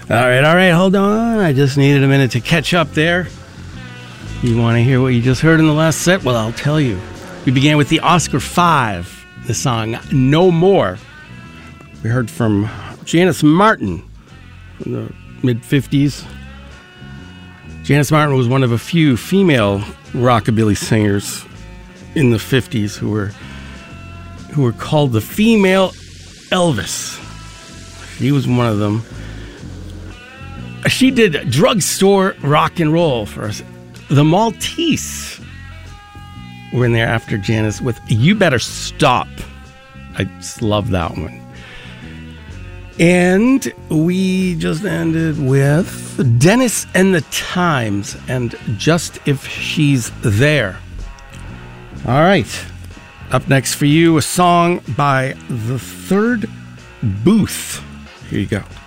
All right, hold on. I just needed a minute to catch up there. You want to hear what you just heard in the last set? Well, I'll tell you. We began with the Oscar 5, the song No More. We heard from Janice Martin from the mid-50s. Janice Martin was one of a few female rockabilly singers in the 50s who were called the female Elvis. She was one of them. She did drugstore rock and roll for us. The Maltese were in there after Janice with You Better Stop. I just love that one. And we just ended with Dennis and the Times and Just If She's There. All right. Up next for you, a song by The Third Booth. Here you go.